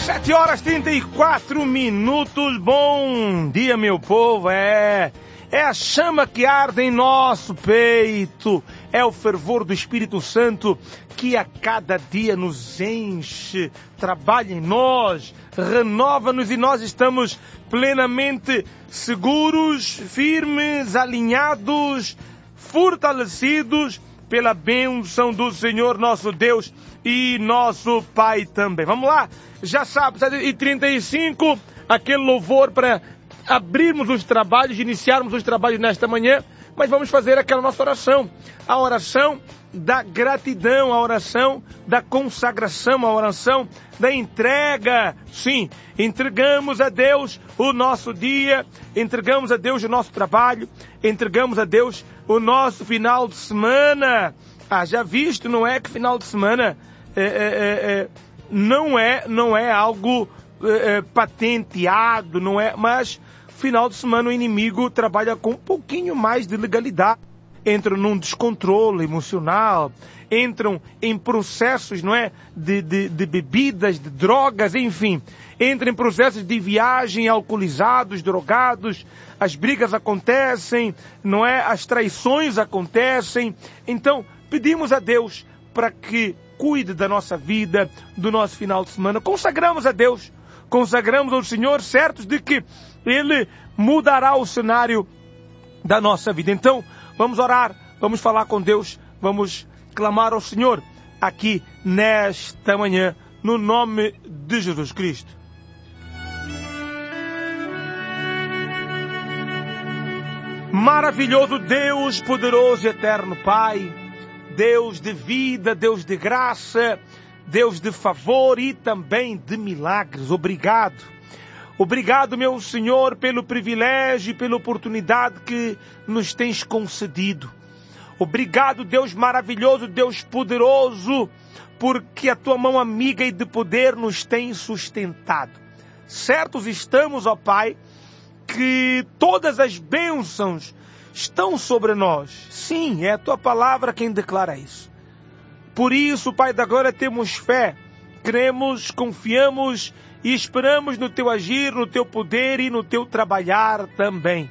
7h34. Bom dia, meu povo. É a chama que arde em nosso peito. É o fervor do Espírito Santo que a cada dia nos enche, trabalha em nós, renova-nos e nós estamos plenamente seguros, firmes, alinhados, fortalecidos pela bênção do Senhor nosso Deus e nosso Pai também. Vamos lá, já sabe, 7h35, aquele louvor para abrirmos os trabalhos, iniciarmos os trabalhos nesta manhã, mas vamos fazer aquela nossa oração, a oração da gratidão, a oração da consagração, a oração da entrega. Sim, entregamos a Deus o nosso dia, entregamos a Deus o nosso trabalho, entregamos a Deus o nosso final de semana. Já visto, não é que final de semana não é algo patenteado, não é, mas final de semana o inimigo trabalha com um pouquinho mais de legalidade. Entram num descontrole emocional, entram em processos, não é, de bebidas, de drogas, enfim. Entram em processos de viagem, alcoolizados, drogados, as brigas acontecem, não é, as traições acontecem. Então, pedimos a Deus para que cuide da nossa vida, do nosso final de semana. Consagramos a Deus, consagramos ao Senhor, certos de que Ele mudará o cenário da nossa vida. Então, vamos orar, vamos falar com Deus, vamos clamar ao Senhor aqui nesta manhã, no nome de Jesus Cristo. Maravilhoso Deus, poderoso e eterno Pai, Deus de vida, Deus de graça, Deus de favor e também de milagres. Obrigado. Obrigado, meu Senhor, pelo privilégio e pela oportunidade que nos tens concedido. Obrigado, Deus maravilhoso, Deus poderoso, porque a tua mão amiga e de poder nos tem sustentado. Certos estamos, ó Pai, que todas as bênçãos estão sobre nós. Sim, é a tua palavra quem declara isso. Por isso, Pai da glória, temos fé, cremos, confiamos e esperamos no teu agir, no teu poder e no teu trabalhar também.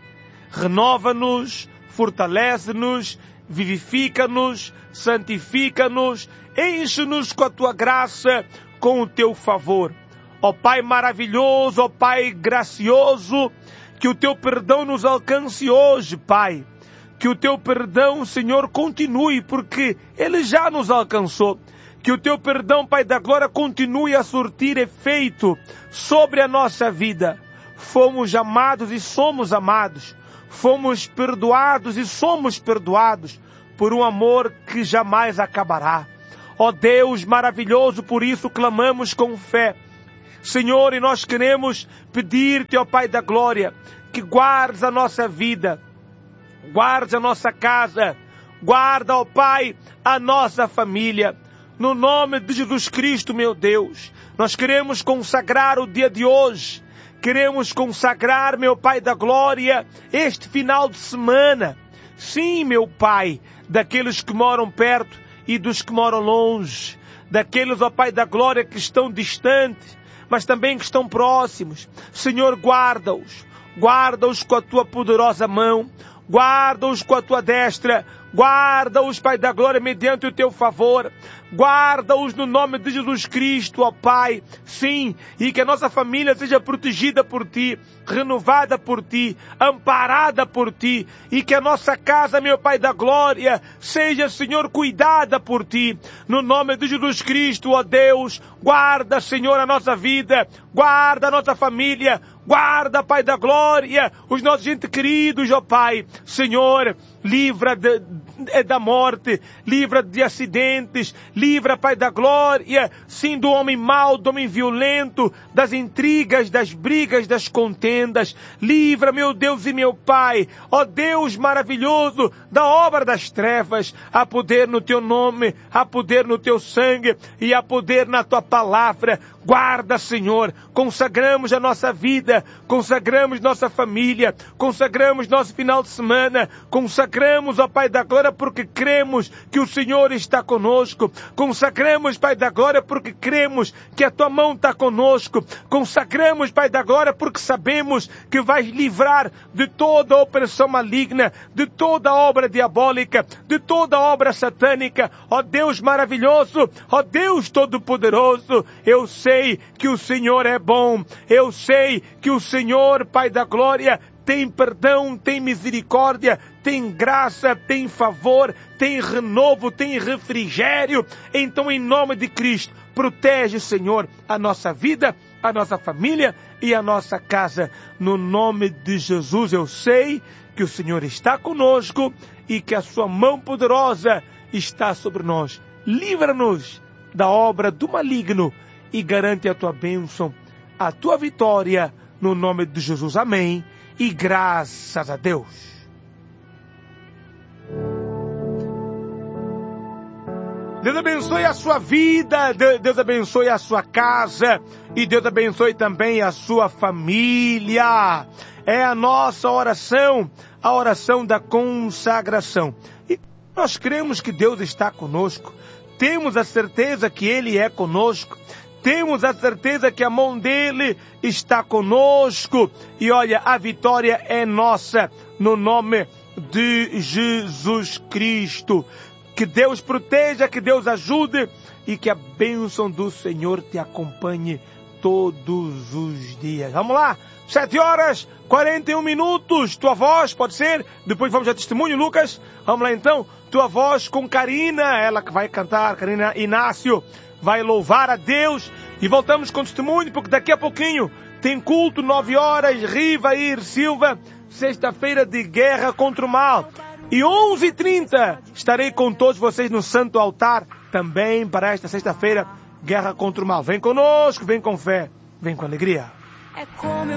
Renova-nos, fortalece-nos, vivifica-nos, santifica-nos, enche-nos com a tua graça, com o teu favor. Ó Pai maravilhoso, ó Pai gracioso, que o teu perdão nos alcance hoje, Pai. Que o teu perdão, Senhor, continue, porque ele já nos alcançou. Que o teu perdão, Pai da glória, continue a surtir efeito sobre a nossa vida. Fomos amados e somos amados. Fomos perdoados e somos perdoados por um amor que jamais acabará. Ó Deus maravilhoso, por isso clamamos com fé. Senhor, e nós queremos pedir-te, ó Pai da glória, que guardes a nossa vida, guardes a nossa casa, guarda, ó Pai, a nossa família. No nome de Jesus Cristo, meu Deus, nós queremos consagrar o dia de hoje. Queremos consagrar, meu Pai da glória, este final de semana. Sim, meu Pai, daqueles que moram perto e dos que moram longe. Daqueles, ó Pai da glória, que estão distantes, mas também que estão próximos. Senhor, guarda-os. Guarda-os com a tua poderosa mão. Guarda-os com a tua destra. Guarda-os, Pai da glória, mediante o teu favor. Guarda-os no nome de Jesus Cristo, ó Pai. Sim, e que a nossa família seja protegida por Ti, renovada por Ti, amparada por Ti. E que a nossa casa, meu Pai da glória, seja, Senhor, cuidada por Ti. No nome de Jesus Cristo, ó Deus, guarda, Senhor, a nossa vida. Guarda a nossa família. Guarda, Pai da glória, os nossos entes queridos, ó Pai. Senhor, livra da morte, livra de acidentes, livra, Pai da glória, sim, do homem mau, do homem violento, das intrigas, das brigas, das contendas. Livra, meu Deus e meu Pai, ó Deus maravilhoso, da obra das trevas. Há poder no teu nome, há poder no teu sangue e há poder na tua palavra. Guarda, Senhor, consagramos a nossa vida, consagramos nossa família, consagramos nosso final de semana, consagramos, ó Pai da glória, Glória, porque cremos que o Senhor está conosco. Consagramos, Pai da Glória, porque cremos que a Tua mão está conosco. Consagramos, Pai da Glória, porque sabemos que vais livrar de toda opressão maligna, de toda obra diabólica, de toda obra satânica. Ó Deus maravilhoso, ó Deus todo-poderoso, eu sei que o Senhor é bom. Eu sei que o Senhor, Pai da Glória, tem perdão, tem misericórdia, tem graça, tem favor, tem renovo, tem refrigério. Então, em nome de Cristo, protege, Senhor, a nossa vida, a nossa família e a nossa casa. No nome de Jesus, eu sei que o Senhor está conosco e que a sua mão poderosa está sobre nós. Livra-nos da obra do maligno e garante a tua bênção, a tua vitória, no nome de Jesus. Amém. E graças a Deus. Deus abençoe a sua vida, Deus abençoe a sua casa e Deus abençoe também a sua família. É a nossa oração, a oração da consagração. E nós cremos que Deus está conosco. Temos a certeza que Ele é conosco. Temos a certeza que a mão dele está conosco. E olha, a vitória é nossa no nome de Jesus Cristo. Que Deus proteja, que Deus ajude e que a bênção do Senhor te acompanhe todos os dias. Vamos lá, 7h41. Tua voz, pode ser? Depois vamos ao testemunho, Lucas. Vamos lá então, tua voz com Karina, ela que vai cantar, Karina Inácio. Vai louvar a Deus e voltamos com testemunho, porque daqui a pouquinho tem culto, 9h, Rivair Silva, sexta-feira de guerra contra o mal. E 11h30 estarei com todos vocês no Santo Altar, também para esta sexta-feira, guerra contra o mal. Vem conosco, vem com fé, vem com alegria.